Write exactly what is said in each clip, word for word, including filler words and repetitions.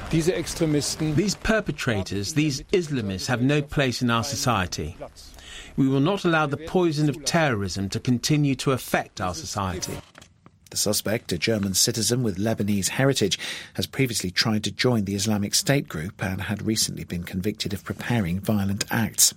These perpetrators, these Islamists, have no place in our society. We will not allow the poison of terrorism to continue to affect our society. The suspect, a German citizen with Lebanese heritage, has previously tried to join the Islamic State group and had recently been convicted of preparing violent acts.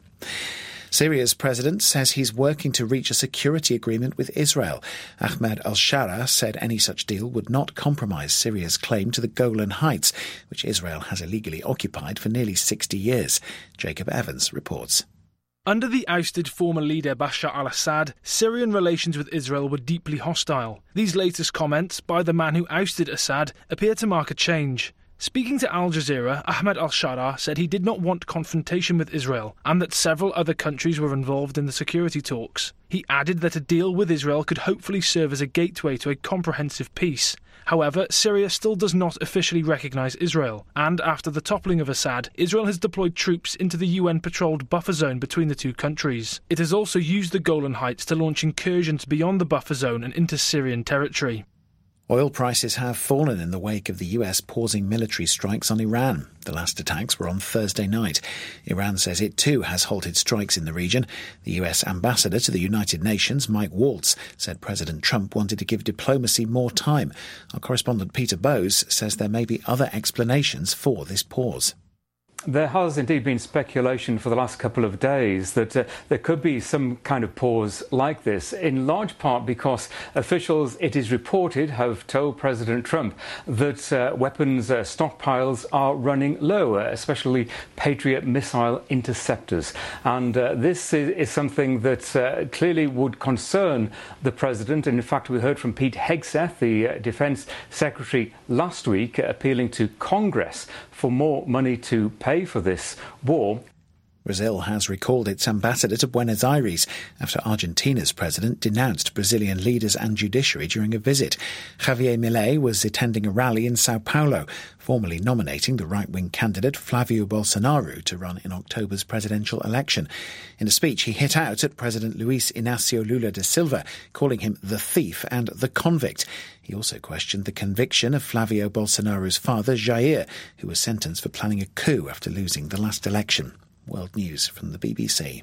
Syria's president says he's working to reach a security agreement with Israel. Ahmed al-Shara said any such deal would not compromise Syria's claim to the Golan Heights, which Israel has illegally occupied for nearly sixty years. Jacob Evans reports. Under the ousted former leader Bashar al-Assad, Syrian relations with Israel were deeply hostile. These latest comments by the man who ousted Assad appear to mark a change. Speaking to Al Jazeera, Ahmed al-Shara said he did not want confrontation with Israel and that several other countries were involved in the security talks. He added that a deal with Israel could hopefully serve as a gateway to a comprehensive peace. However, Syria still does not officially recognise Israel, and after the toppling of Assad, Israel has deployed troops into the U N-patrolled buffer zone between the two countries. It has also used the Golan Heights to launch incursions beyond the buffer zone and into Syrian territory. Oil prices have fallen in the wake of the U S pausing military strikes on Iran. The last attacks were on Thursday night. Iran says it too has halted strikes in the region. The U S ambassador to the United Nations, Mike Waltz, said President Trump wanted to give diplomacy more time. Our correspondent Peter Bowes says there may be other explanations for this pause. There has indeed been speculation for the last couple of days that uh, there could be some kind of pause like this, in large part because officials, it is reported, have told President Trump that uh, weapons uh, stockpiles are running low, especially Patriot missile interceptors. And uh, this is, is something that uh, clearly would concern the president. And in fact, we heard from Pete Hegseth, the uh, Defense Secretary, last week, uh, appealing to Congress for more money to pay for this war. Brazil has recalled its ambassador to Buenos Aires after Argentina's president denounced Brazilian leaders and judiciary during a visit. Javier Milei was attending a rally in Sao Paulo, formally nominating the right-wing candidate Flavio Bolsonaro to run in October's presidential election. In a speech, he hit out at President Luiz Inácio Lula da Silva, calling him the thief and the convict. He also questioned the conviction of Flavio Bolsonaro's father, Jair, who was sentenced for planning a coup after losing the last election. World News from the B B C.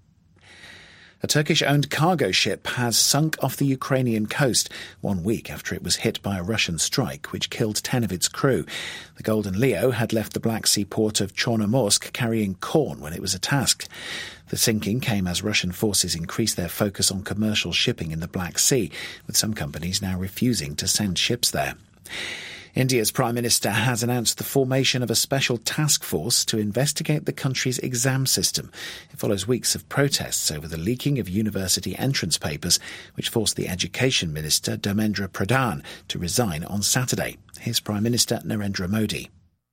A Turkish-owned cargo ship has sunk off the Ukrainian coast one week after it was hit by a Russian strike which killed ten of its crew. The Golden Leo had left the Black Sea port of Chornomorsk carrying corn when it was attacked. The sinking came as Russian forces increased their focus on commercial shipping in the Black Sea, with some companies now refusing to send ships there. India's Prime Minister has announced the formation of a special task force to investigate the country's exam system. It follows weeks of protests over the leaking of university entrance papers, which forced the Education Minister, Dharmendra Pradhan, to resign on Saturday. Here's Prime Minister Narendra Modi.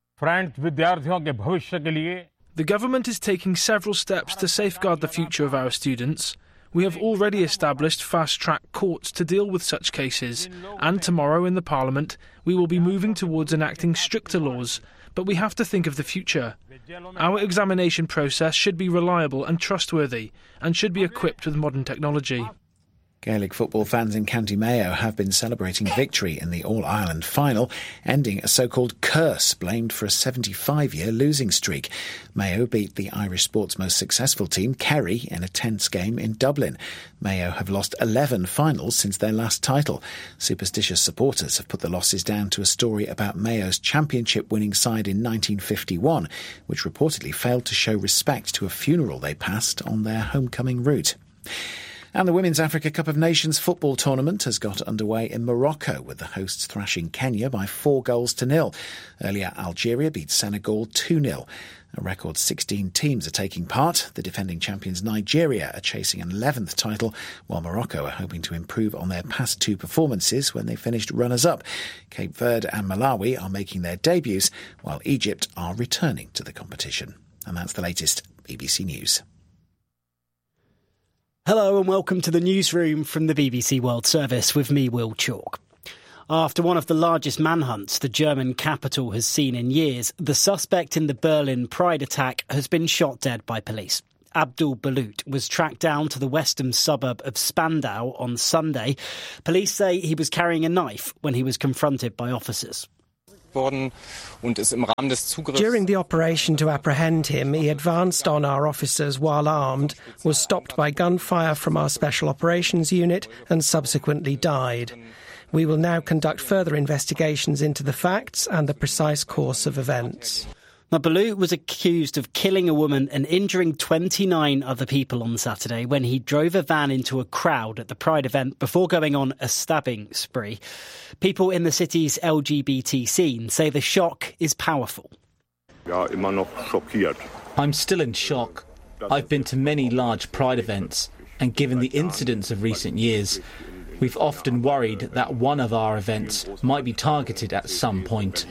The government is taking several steps to safeguard the future of our students. We have already established fast-track courts to deal with such cases, and tomorrow in the Parliament we will be moving towards enacting stricter laws, but we have to think of the future. Our examination process should be reliable and trustworthy, and should be equipped with modern technology. Gaelic football fans in County Mayo have been celebrating victory in the All-Ireland final, ending a so-called curse blamed for a seventy-five-year losing streak. Mayo beat the Irish sport's most successful team, Kerry, in a tense game in Dublin. Mayo have lost eleven finals since their last title. Superstitious supporters have put the losses down to a story about Mayo's championship-winning side in nineteen fifty-one, which reportedly failed to show respect to a funeral they passed on their homecoming route. And the Women's Africa Cup of Nations football tournament has got underway in Morocco, with the hosts thrashing Kenya by four goals to nil. Earlier, Algeria beat Senegal two nil. A record sixteen teams are taking part. The defending champions Nigeria are chasing an eleventh title, while Morocco are hoping to improve on their past two performances when they finished runners-up. Cape Verde and Malawi are making their debuts, while Egypt are returning to the competition. And that's the latest B B C News. Hello and welcome to the newsroom from the B B C World Service with me, Will Chalk. After one of the largest manhunts the German capital has seen in years, the suspect in the Berlin Pride attack has been shot dead by police. Abdul Balut was tracked down to the western suburb of Spandau on Sunday. Police say he was carrying a knife when he was confronted by officers. During the operation to apprehend him, he advanced on our officers while armed, was stopped by gunfire from our Special Operations Unit and subsequently died. We will now conduct further investigations into the facts and the precise course of events. Now, Ballout was accused of killing a woman and injuring twenty-nine other people on Saturday when he drove a van into a crowd at the Pride event before going on a stabbing spree. People in the city's L G B T scene say the shock is powerful. I'm still in shock. I've been to many large Pride events, and given the incidents of recent years, we've often worried that one of our events might be targeted at some point.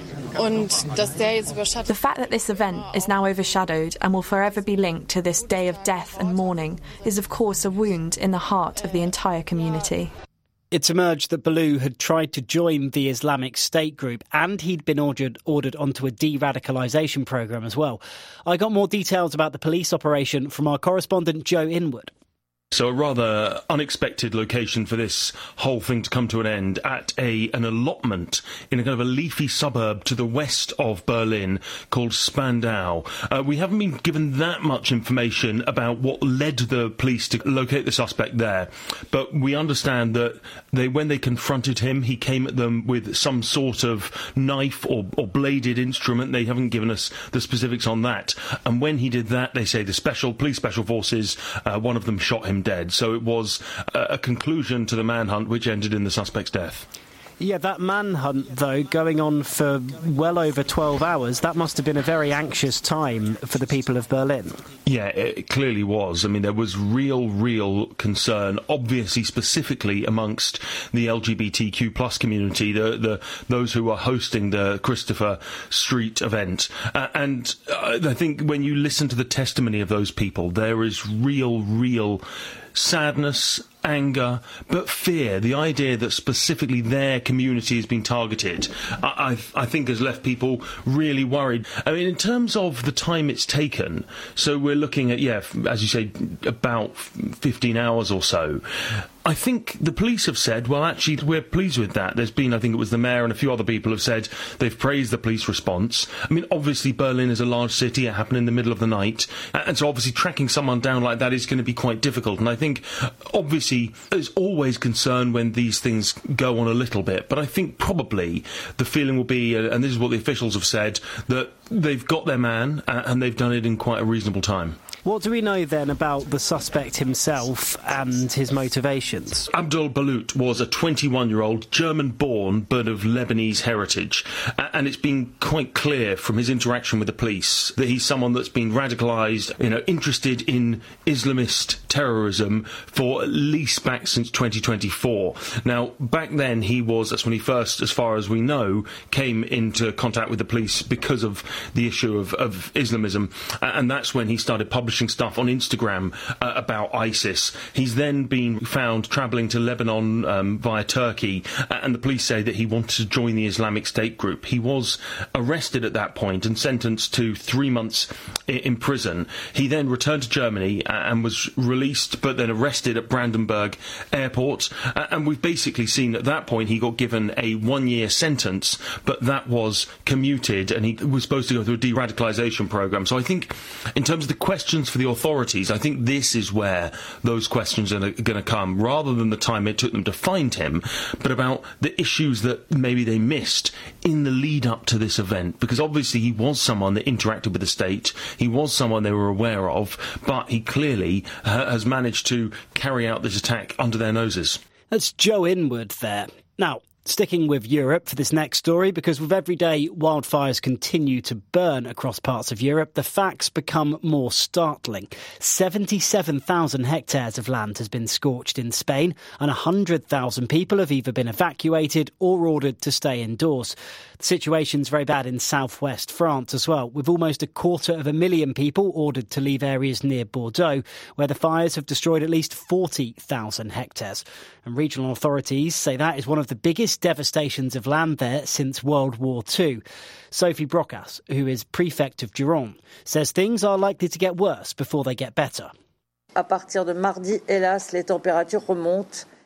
The fact that this event is now overshadowed and will forever be linked to this day of death and mourning is of course a wound in the heart of the entire community. It's emerged that Ballout had tried to join the Islamic State group and he'd been ordered, ordered onto a de-radicalisation programme as well. I got more details about the police operation from our correspondent Joe Inwood. So a rather unexpected location for this whole thing to come to an end at a an allotment in a kind of a leafy suburb to the west of Berlin called Spandau. Uh, we haven't been given that much information about what led the police to locate the suspect there, but we understand that they, when they confronted him, he came at them with some sort of knife or, or bladed instrument. They haven't given us the specifics on that. And when he did that, they say the special police special forces, uh, one of them shot him dead. So it was uh, a conclusion to the manhunt which ended in the suspect's death. Yeah, that manhunt, though, going on for well over twelve hours, that must have been a very anxious time for the people of Berlin. Yeah, it clearly was. I mean, there was real, real concern, obviously specifically amongst the L G B T Q plus community, the, the those who were hosting the Christopher Street event. Uh, and uh, I think when you listen to the testimony of those people, there is real, real sadness, anger, but fear. The idea that specifically their community is being targeted, I, I, I think has left people really worried. I mean, in terms of the time it's taken, so we're looking at, yeah, as you say, about fifteen hours or so. I think the police have said, well, actually, we're pleased with that. There's been, I think it was the mayor and a few other people have said they've praised the police response. I mean, obviously, Berlin is a large city. It happened in the middle of the night. And so, obviously, tracking someone down like that is going to be quite difficult. And I think, obviously, there's always concern when these things go on a little bit. But I think probably the feeling will be, uh, and this is what the officials have said, that they've got their man uh, and they've done it in quite a reasonable time. What do we know then about the suspect himself and his motivations? Abdul Ballout was a twenty-one-year-old, German-born, but of Lebanese heritage. And it's been quite clear from his interaction with the police that he's someone that's been radicalised, you know, interested in Islamist terrorism for at least back since twenty twenty-four. Now, back then he was, that's when he first, as far as we know, came into contact with the police because of the issue of, of Islamism. And that's when he started publishing stuff on Instagram uh, about ISIS. He's then been found travelling to Lebanon um, via Turkey, uh, and the police say that he wanted to join the Islamic State group. He was arrested at that point and sentenced to three months i- in prison. He then returned to Germany uh, and was released, but then arrested at Brandenburg Airport. Uh, and we've basically seen at that point he got given a one-year sentence, but that was commuted, and he was supposed to go through a de-radicalisation programme. So I think, in terms of the questions for the authorities, I think this is where those questions are going to come, rather than the time it took them to find him, but about the issues that maybe they missed in the lead up to this event, because obviously he was someone that interacted with the state, he was someone they were aware of, but he clearly uh, has managed to carry out this attack under their noses. That's Joe Inwood there. Now, sticking with Europe for this next story, because with every day wildfires continue to burn across parts of Europe, the facts become more startling. seventy-seven thousand hectares of land has been scorched in Spain, and one hundred thousand people have either been evacuated or ordered to stay indoors. The situation's very bad in southwest France as well, with almost a quarter of a million people ordered to leave areas near Bordeaux, where the fires have destroyed at least forty thousand hectares. And regional authorities say that is one of the biggest devastations of land there since World War Two. Sophie Brocas, who is prefect of Gironde, says things are likely to get worse before they get better. À partir de mardi, hélas, les températures remontent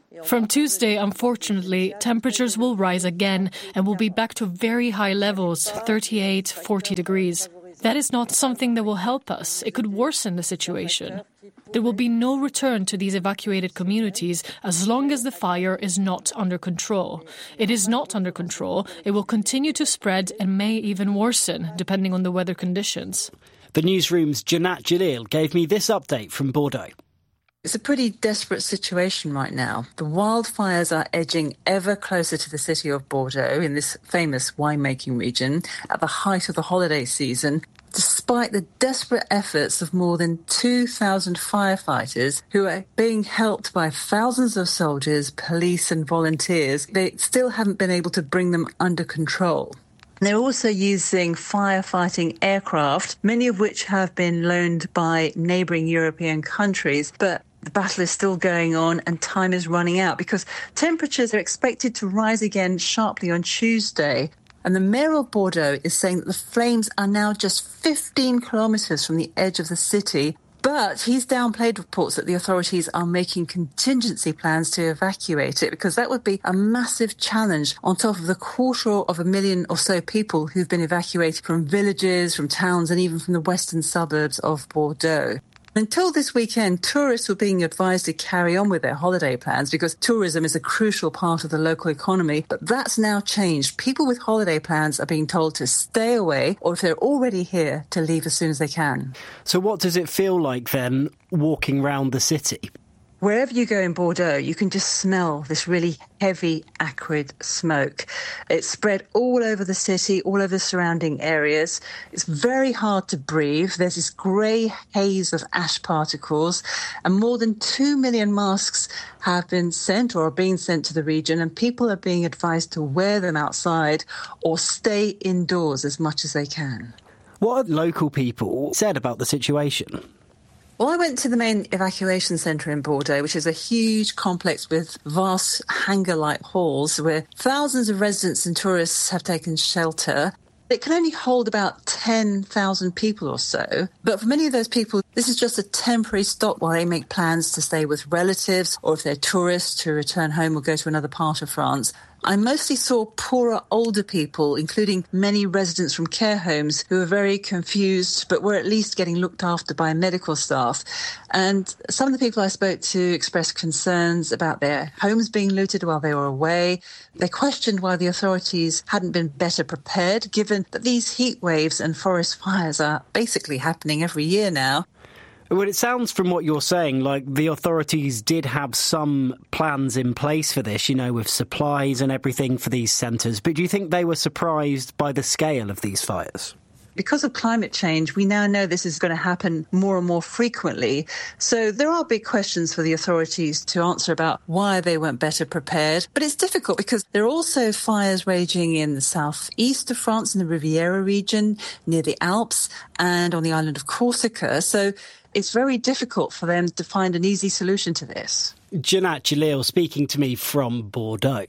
From Tuesday, unfortunately, temperatures will rise again and will be back to very high levels, thirty-eight, forty degrees. That is not something that will help us. It could worsen the situation. There will be no return to these evacuated communities as long as the fire is not under control. It is not under control. It will continue to spread and may even worsen, depending on the weather conditions. The newsroom's Janat Jalil gave me this update from Bordeaux. It's a pretty desperate situation right now. The wildfires are edging ever closer to the city of Bordeaux in this famous winemaking region at the height of the holiday season, despite the desperate efforts of more than two thousand firefighters who are being helped by thousands of soldiers, police and volunteers. They still haven't been able to bring them under control. They're also using firefighting aircraft, many of which have been loaned by neighbouring European countries, but the battle is still going on and time is running out because temperatures are expected to rise again sharply on Tuesday. And the mayor of Bordeaux is saying that the flames are now just fifteen kilometres from the edge of the city. But he's downplayed reports that the authorities are making contingency plans to evacuate it because that would be a massive challenge on top of the quarter of a million or so people who've been evacuated from villages, from towns and even from the western suburbs of Bordeaux. Until this weekend, tourists were being advised to carry on with their holiday plans because tourism is a crucial part of the local economy. But that's now changed. People with holiday plans are being told to stay away, or if they're already here, to leave as soon as they can. So what does it feel like then, walking round the city? Wherever you go in Bordeaux, you can just smell this really heavy, acrid smoke. It's spread all over the city, all over the surrounding areas. It's very hard to breathe. There's this grey haze of ash particles, and more than two million masks have been sent or are being sent to the region, and people are being advised to wear them outside or stay indoors as much as they can. What have local people said about the situation? Well, I went to the main evacuation centre in Bordeaux, which is a huge complex with vast hangar-like halls where thousands of residents and tourists have taken shelter. It can only hold about ten thousand people or so. But for many of those people, this is just a temporary stop while they make plans to stay with relatives or if they're tourists to return home or go to another part of France. I mostly saw poorer, older people, including many residents from care homes who were very confused but were at least getting looked after by medical staff. And some of the people I spoke to expressed concerns about their homes being looted while they were away. They questioned why the authorities hadn't been better prepared, given that these heat waves and forest fires are basically happening every year now. Well, it sounds from what you're saying like the authorities did have some plans in place for this, you know, with supplies and everything for these centres. But do you think they were surprised by the scale of these fires? Because of climate change, we now know this is going to happen more and more frequently. So there are big questions for the authorities to answer about why they weren't better prepared. But it's difficult because there are also fires raging in the southeast of France, in the Riviera region, near the Alps, and on the island of Corsica. So it's very difficult for them to find an easy solution to this. Janat Jalil speaking to me from Bordeaux.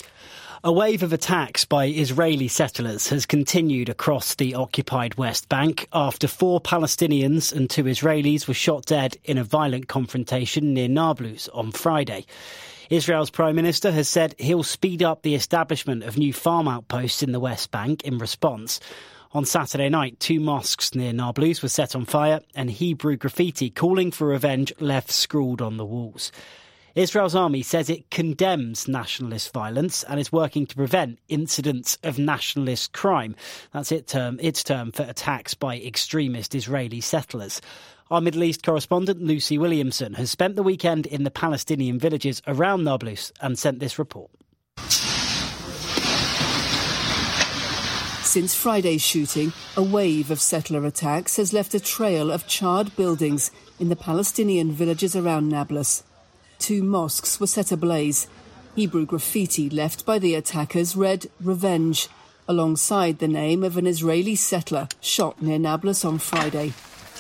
A wave of attacks by Israeli settlers has continued across the occupied West Bank after four Palestinians and two Israelis were shot dead in a violent confrontation near Nablus on Friday. Israel's Prime Minister has said he'll speed up the establishment of new farm outposts in the West Bank in response. On Saturday night, two mosques near Nablus were set on fire and Hebrew graffiti calling for revenge left scrawled on the walls. Israel's army says it condemns nationalist violence and is working to prevent incidents of nationalist crime. That's its term, its term for attacks by extremist Israeli settlers. Our Middle East correspondent Lucy Williamson has spent the weekend in the Palestinian villages around Nablus and sent this report. Since Friday's shooting, a wave of settler attacks has left a trail of charred buildings in the Palestinian villages around Nablus. Two mosques were set ablaze. Hebrew graffiti left by the attackers read "Revenge," alongside the name of an Israeli settler shot near Nablus on Friday.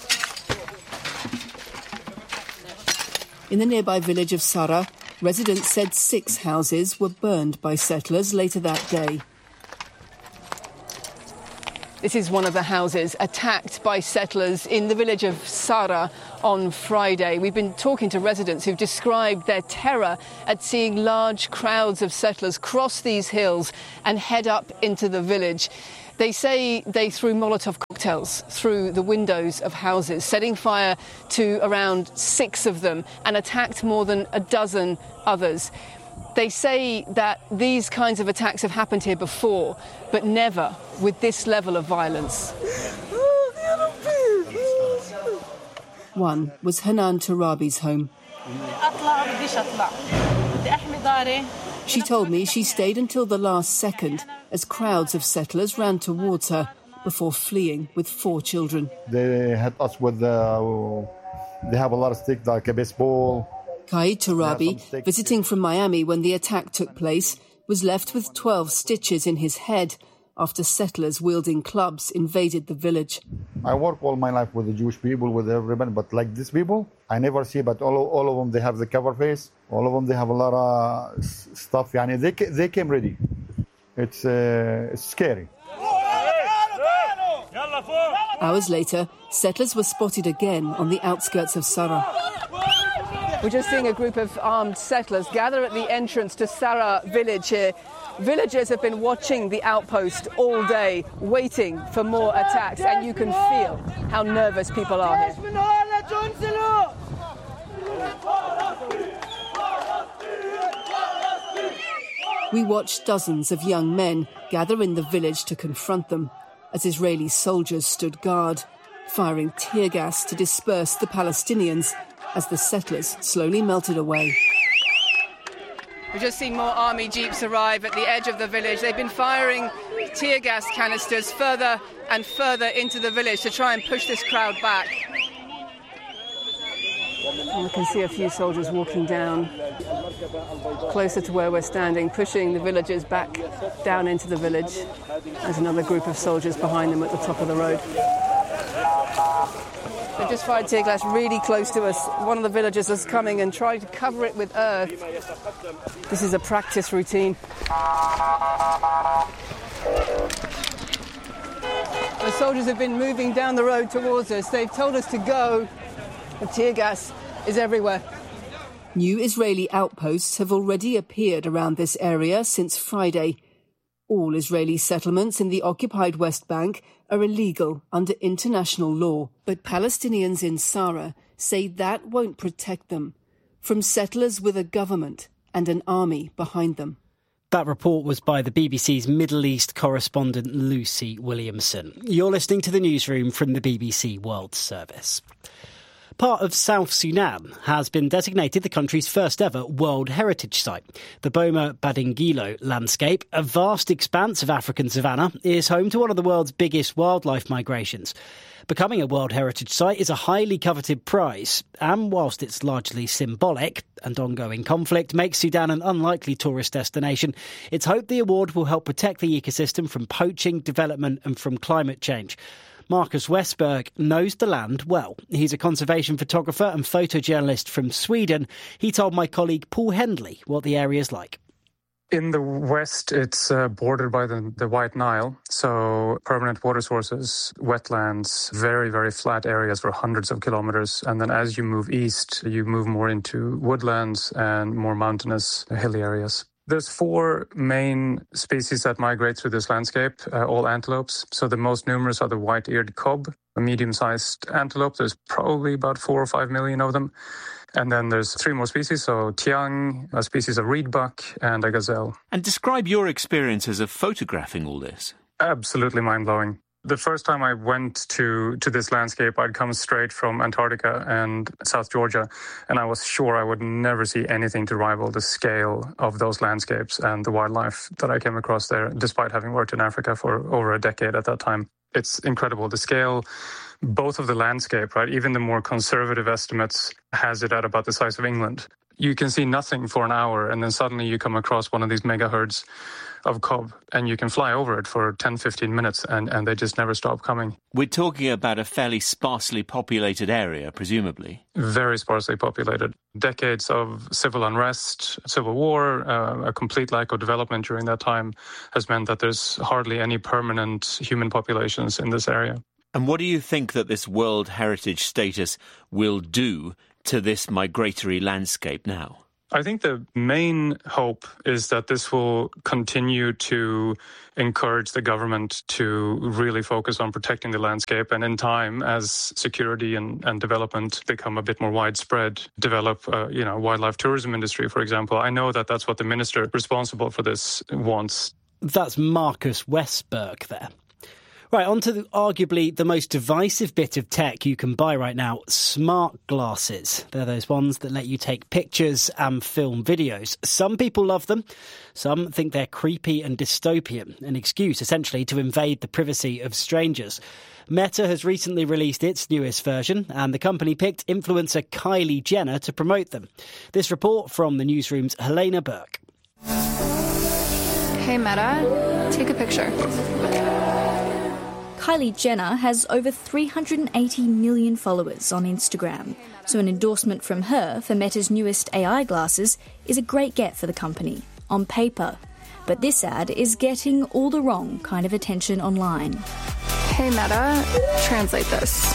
In the nearby village of Sarah, residents said six houses were burned by settlers later that day. This is one of the houses attacked by settlers in the village of Sara on Friday. We've been talking to residents who've described their terror at seeing large crowds of settlers cross these hills and head up into the village. They say they threw Molotov cocktails through the windows of houses, setting fire to around six of them and attacked more than a dozen others. They say that these kinds of attacks have happened here before, but never with this level of violence. One was Hanan Turabi's home. She told me she stayed until the last second as crowds of settlers ran towards her before fleeing with four children. They had us with, uh, they have a lot of sticks like a baseball. Kai Turabi, visiting from Miami when the attack took place, was left with twelve stitches in his head after settlers wielding clubs invaded the village. I work all my life with the Jewish people, with everybody, but like these people, I never see, but all, all of them, they have the cover face. All of them, they have a lot of stuff. Yani they, they came ready. It's, uh, it's scary. Hours later, settlers were spotted again on the outskirts of Sara. We're just seeing a group of armed settlers gather at the entrance to Sara village here. Villagers have been watching the outpost all day, waiting for more attacks, and you can feel how nervous people are here. We watched dozens of young men gather in the village to confront them, as Israeli soldiers stood guard, firing tear gas to disperse the Palestinians as the settlers slowly melted away. We've just seen more army jeeps arrive at the edge of the village. They've been firing tear gas canisters further and further into the village to try and push this crowd back. And I can see a few soldiers walking down closer to where we're standing, pushing the villagers back down into the village. There's another group of soldiers behind them at the top of the road. They've just fired tear gas really close to us. One of the villagers is coming and trying to cover it with earth. This is a practice routine. The soldiers have been moving down the road towards us. They've told us to go. The tear gas is everywhere. New Israeli outposts have already appeared around this area since Friday. All Israeli settlements in the occupied West Bank are illegal under international law, but Palestinians in Sara say that won't protect them from settlers with a government and an army behind them. That report was by the B B C's Middle East correspondent Lucy Williamson. You're listening to the newsroom from the B B C World Service. Part of South Sudan has been designated the country's first ever World Heritage Site. The Boma Badingilo landscape, a vast expanse of African savanna, is home to one of the world's biggest wildlife migrations. Becoming a World Heritage Site is a highly coveted prize, and whilst it's largely symbolic, and ongoing conflict makes Sudan an unlikely tourist destination, it's hoped the award will help protect the ecosystem from poaching, development and from climate change. Marcus Westberg knows the land well. He's a conservation photographer and photojournalist from Sweden. He told my colleague Paul Hendley what the area's like. In the west, it's uh, bordered by the, the White Nile, so permanent water sources, wetlands, very, very flat areas for hundreds of kilometers. And then as you move east, you move more into woodlands and more mountainous, hilly areas. There's four main species that migrate through this landscape, uh, all antelopes. So the most numerous are the white-eared cob, a medium-sized antelope. There's probably about four or five million of them. And then there's three more species, so tiang, a species of reedbuck, and a gazelle. And describe your experiences of photographing all this. Absolutely mind-blowing. The first time I went to, to this landscape, I'd come straight from Antarctica and South Georgia, and I was sure I would never see anything to rival the scale of those landscapes and the wildlife that I came across there, despite having worked in Africa for over a decade at that time. It's incredible. The scale, both of the landscape, right? Even the more conservative estimates has it at about the size of England. You can see nothing for an hour, and then suddenly you come across one of these mega herds of Kobh, and you can fly over it for ten, fifteen minutes, and, and they just never stop coming. We're talking about a fairly sparsely populated area, presumably. Very sparsely populated. Decades of civil unrest, civil war, uh, a complete lack of development during that time has meant that there's hardly any permanent human populations in this area. And what do you think that this World Heritage status will do to this migratory landscape now? I think the main hope is that this will continue to encourage the government to really focus on protecting the landscape, and in time, as security and, and development become a bit more widespread, develop a you know, wildlife tourism industry, for example. I know that that's what the minister responsible for this wants. That's Marcus Westberg there. Right, on to the, arguably the most divisive bit of tech you can buy right now, smart glasses. They're those ones that let you take pictures and film videos. Some people love them. Some think they're creepy and dystopian, an excuse essentially to invade the privacy of strangers. Meta has recently released its newest version, and the company picked influencer Kylie Jenner to promote them. This report from the newsroom's Helena Burke. Hey Meta, take a picture. Kylie Jenner has over three hundred eighty million followers on Instagram, so an endorsement from her for Meta's newest A I glasses is a great get for the company, on paper. But this ad is getting all the wrong kind of attention online. Hey Meta, translate this.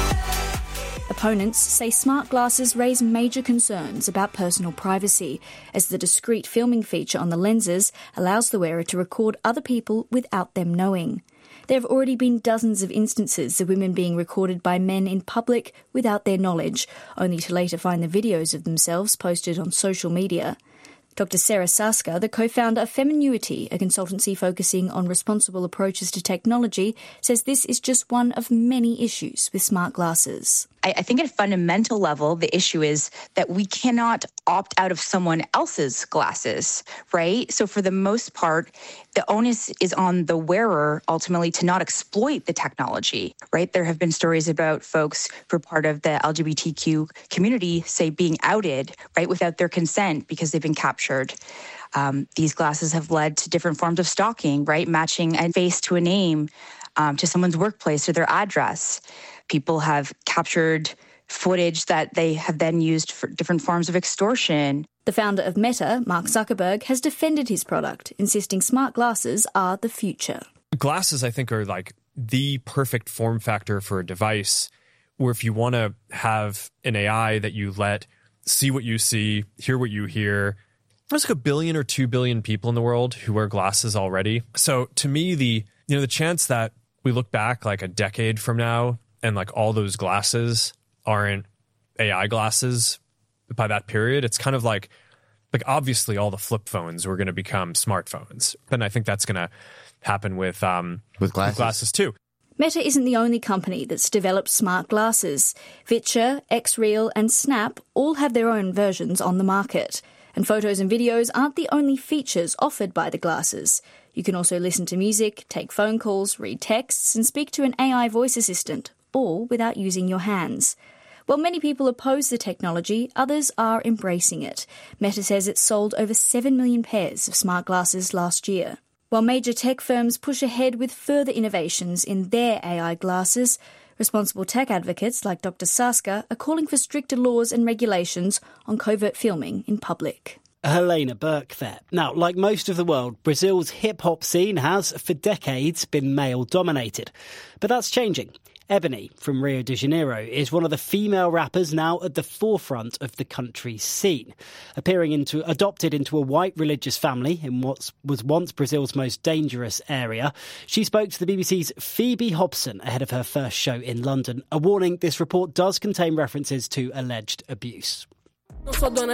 Opponents say smart glasses raise major concerns about personal privacy, as the discrete filming feature on the lenses allows the wearer to record other people without them knowing. There have already been dozens of instances of women being recorded by men in public without their knowledge, only to later find the videos of themselves posted on social media. Doctor Sarah Saska, the co-founder of Feminuity, a consultancy focusing on responsible approaches to technology, says this is just one of many issues with smart glasses. I, I think at a fundamental level, the issue is that we cannot opt out of someone else's glasses, right? So for the most part, the onus is on the wearer ultimately to not exploit the technology, right? There have been stories about folks who are part of the L G B T Q community, say, being outed, right, without their consent because they've been captured. Um, these glasses have led to different forms of stalking, right? Matching a face to a name, um, to someone's workplace or their address. People have captured footage that they have then used for different forms of extortion. The founder of Meta, Mark Zuckerberg, has defended his product, insisting smart glasses are the future. Glasses, I think, are like the perfect form factor for a device where if you want to have an A I that you let see what you see, hear what you hear, there's like a billion or two billion people in the world who wear glasses already. So to me, the you know the chance that we look back like a decade from now and like all those glasses aren't A I glasses by that period, it's kind of like, like obviously all the flip phones were going to become smartphones. And I think that's going to happen with, um, with glasses. with glasses too. Meta isn't the only company that's developed smart glasses. Vitcher, Xreal and Snap all have their own versions on the market. And photos and videos aren't the only features offered by the glasses. You can also listen to music, take phone calls, read texts and speak to an A I voice assistant, all without using your hands. While many people oppose the technology, others are embracing it. Meta says it sold over seven million pairs of smart glasses last year. While major tech firms push ahead with further innovations in their A I glasses, responsible tech advocates like Doctor Saska are calling for stricter laws and regulations on covert filming in public. Helena Burke there. Now, like most of the world, Brazil's hip-hop scene has, for decades, been male-dominated. But that's changing. Ebony from Rio de Janeiro is one of the female rappers now at the forefront of the country's scene. Appearing into, adopted into a white religious family in what was once Brazil's most dangerous area, she spoke to the B B C's Phoebe Hobson ahead of her first show in London, a warning this report does contain references to alleged abuse. When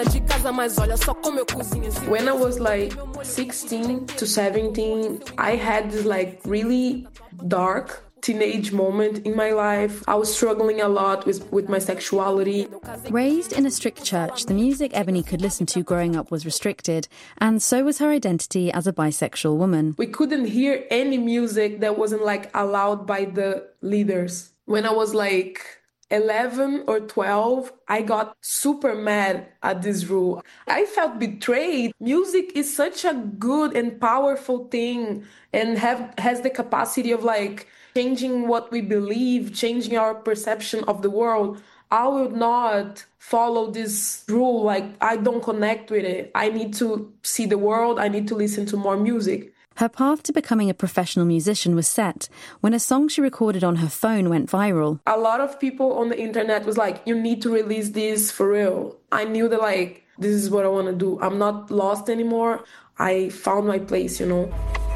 I was like sixteen to seventeen, I had this like really dark teenage moment in my life. I was struggling a lot with, with my sexuality. Raised in a strict church, the music Ebony could listen to growing up was restricted, and so was her identity as a bisexual woman. We couldn't hear any music that wasn't like allowed by the leaders. When I was like eleven or twelve, I got super mad at this rule. I felt betrayed. Music is such a good and powerful thing and have has the capacity of like changing what we believe, changing our perception of the world. I would not follow this rule. Like, I don't connect with it. I need to see the world. I need to listen to more music. Her path to becoming a professional musician was set when a song she recorded on her phone went viral. A lot of people on the internet was like, you need to release this for real. I knew that, like, this is what I want to do. I'm not lost anymore. I found my place, you know.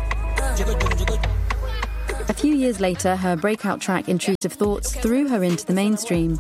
A few years later, her breakout track Intrusive Thoughts threw her into the mainstream.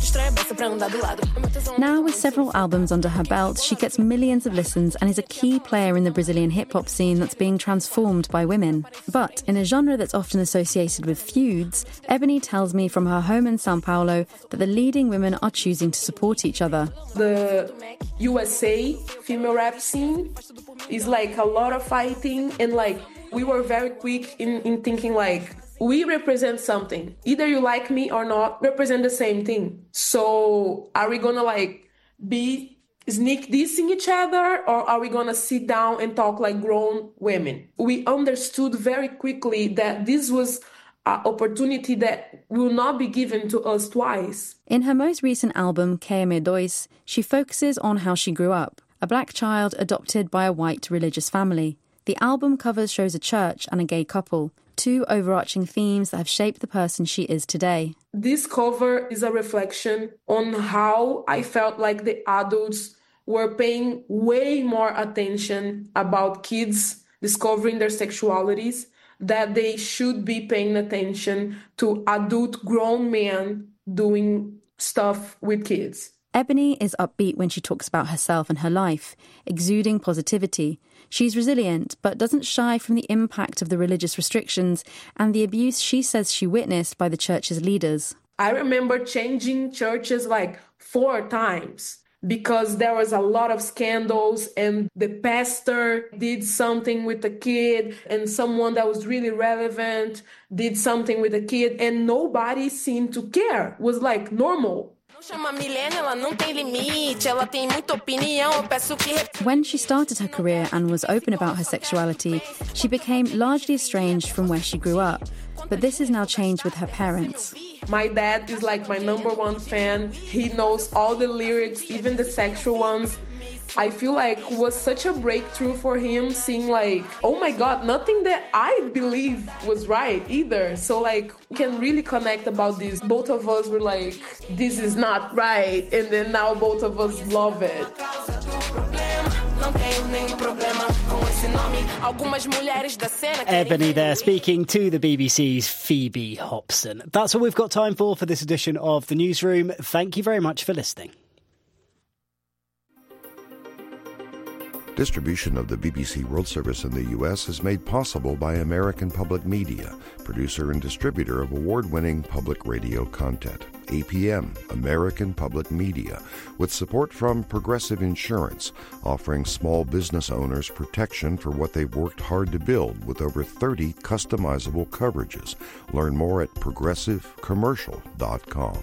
Now, with several albums under her belt, she gets millions of listens and is a key player in the Brazilian hip-hop scene that's being transformed by women. But in a genre that's often associated with feuds, Ebony tells me from her home in Sao Paulo that the leading women are choosing to support each other. The U S A female rap scene is like a lot of fighting, and like we were very quick in, in thinking like, we represent something. Either you like me or not, represent the same thing. So are we gonna like be sneak dissing each other, or are we gonna sit down and talk like grown women? We understood very quickly that this was an opportunity that will not be given to us twice. In her most recent album, K M dois, she focuses on how she grew up, a black child adopted by a white religious family. The album cover shows a church and a gay couple, two overarching themes that have shaped the person she is today. This cover is a reflection on how I felt like the adults were paying way more attention about kids discovering their sexualities, that they should be paying attention to adult grown men doing stuff with kids. Ebony is upbeat when she talks about herself and her life, exuding positivity. She's resilient, but doesn't shy from the impact of the religious restrictions and the abuse she says she witnessed by the church's leaders. I remember changing churches like four times because there was a lot of scandals, and the pastor did something with the kid, and someone that was really relevant did something with the kid, and nobody seemed to care. It was like normal. When she started her career and was open about her sexuality, she became largely estranged from where she grew up. But this has now changed with her parents. My dad is like my number one fan. He knows all the lyrics, even the sexual ones. I feel like it was such a breakthrough for him, seeing like, oh my God, nothing that I believe was right either. So like, we can really connect about this. Both of us were like, this is not right. And then now both of us love it. Ebony there, speaking to the B B C's Phoebe Hobson. That's all we've got time for for this edition of The Newsroom. Thank you very much for listening. Distribution of the B B C World Service in the U S is made possible by American Public Media, producer and distributor of award-winning public radio content. A P M, American Public Media, with support from Progressive Insurance, offering small business owners protection for what they've worked hard to build with over thirty customizable coverages. Learn more at progressive commercial dot com.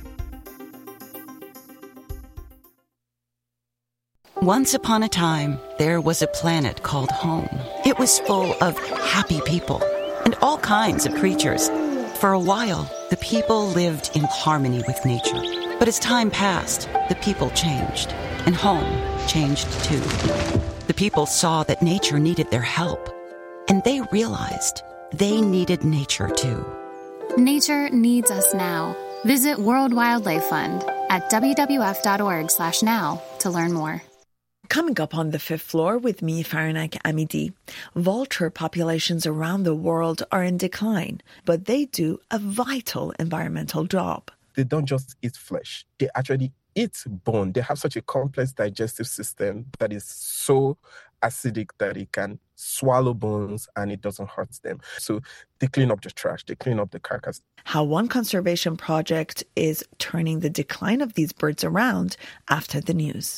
Once upon a time, there was a planet called home. It was full of happy people and all kinds of creatures. For a while, the people lived in harmony with nature. But as time passed, the people changed, and home changed too. The people saw that nature needed their help, and they realized they needed nature too. Nature needs us now. Visit World Wildlife Fund at w w f dot org slash now to learn more. Coming up on the fifth floor with me, Faranak Amidi. Vulture populations around the world are in decline, but they do a vital environmental job. They don't just eat flesh. They actually eat bone. They have such a complex digestive system that is so acidic that it can swallow bones and it doesn't hurt them. So they clean up the trash, they clean up the carcass. How one conservation project is turning the decline of these birds around after the news.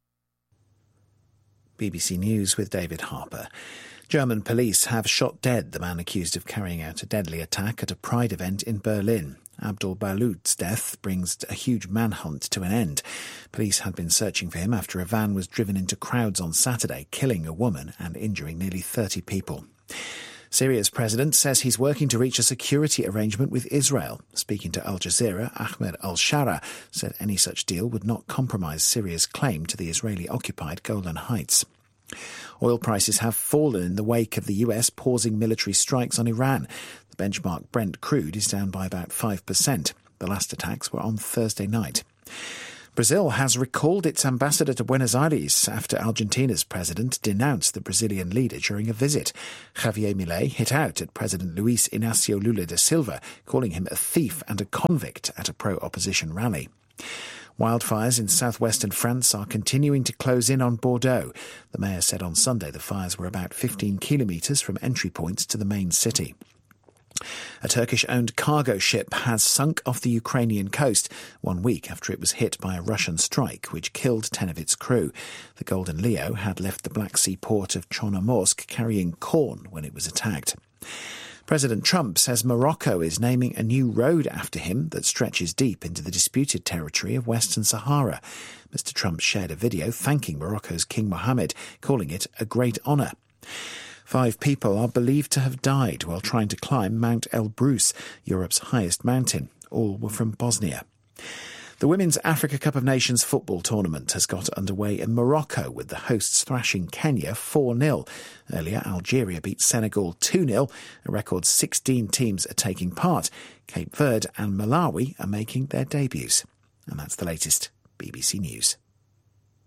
B B C News with David Harper. German police have shot dead the man accused of carrying out a deadly attack at a Pride event in Berlin. Abdul Balout's death brings a huge manhunt to an end. Police had been searching for him after a van was driven into crowds on Saturday, killing a woman and injuring nearly thirty people. Syria's president says he's working to reach a security arrangement with Israel. Speaking to Al Jazeera, Ahmed al-Shara said any such deal would not compromise Syria's claim to the Israeli-occupied Golan Heights. Oil prices have fallen in the wake of the U S pausing military strikes on Iran. The benchmark Brent crude is down by about five percent. The last attacks were on Thursday night. Brazil has recalled its ambassador to Buenos Aires after Argentina's president denounced the Brazilian leader during a visit. Javier Milei hit out at President Luis Inácio Lula da Silva, calling him a thief and a convict at a pro-opposition rally. Wildfires in southwestern France are continuing to close in on Bordeaux. The mayor said on Sunday the fires were about fifteen kilometres from entry points to the main city. A Turkish-owned cargo ship has sunk off the Ukrainian coast one week after it was hit by a Russian strike, which killed ten of its crew. The Golden Leo had left the Black Sea port of Chornomorsk carrying corn when it was attacked. President Trump says Morocco is naming a new road after him that stretches deep into the disputed territory of Western Sahara. Mister Trump shared a video thanking Morocco's King Mohammed, calling it a great honour. Five people are believed to have died while trying to climb Mount Elbrus, Europe's highest mountain. All were from Bosnia. The Women's Africa Cup of Nations football tournament has got underway in Morocco, with the hosts thrashing Kenya four nil. Earlier, Algeria beat Senegal two nil. A record sixteen teams are taking part. Cape Verde and Malawi are making their debuts. And that's the latest B B C News.